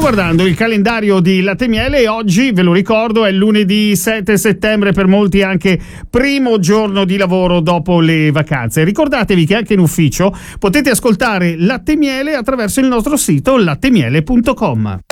guardando il calendario di Latte Miele e oggi, ve lo ricordo, è lunedì 7 settembre, per molti anche primo giorno di lavoro dopo le vacanze. Ricordatevi che anche in ufficio potete ascoltare Latte Miele attraverso il nostro sito lattemiele.com.